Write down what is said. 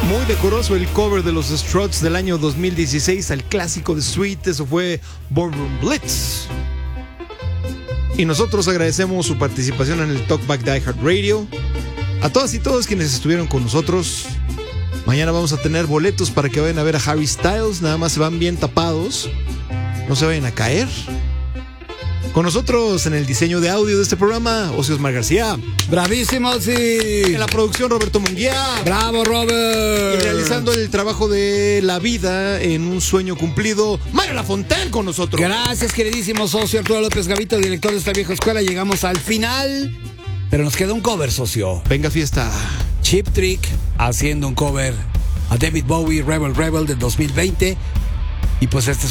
Muy decoroso el cover de los Struts del año 2016 al clásico de Sweet. Eso fue Ballroom Blitz. Y nosotros agradecemos su participación en el Talkback de iHeartRadio. A todas y todos quienes estuvieron con nosotros. Mañana vamos a tener boletos para que vayan a ver a Harry Styles. Nada más se van bien tapados. No se vayan a caer. Con nosotros en el diseño de audio de este programa, Osios Mar García. ¡Bravísimo, sí! En la producción, Roberto Munguía. ¡Bravo, Robert! Y realizando el trabajo de la vida en un sueño cumplido, Mario Lafontaine con nosotros. Gracias, queridísimo socio Arturo López Gavito, director de esta vieja escuela. Llegamos al final, pero nos queda un cover, socio. Venga, fiesta. Cheap Trick haciendo un cover a David Bowie, Rebel Rebel del 2020. Y pues este es